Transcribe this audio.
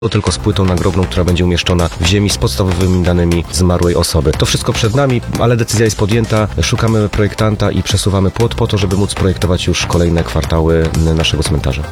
tylko z płytą nagrobną, która będzie umieszczona w ziemi z podstawowymi danymi zmarłej osoby. To wszystko przed nami, ale decyzja jest podjęta. Szukamy projektanta i przesuwamy płot po to, żeby móc projektować już kolejne kwartały naszego cmentarza.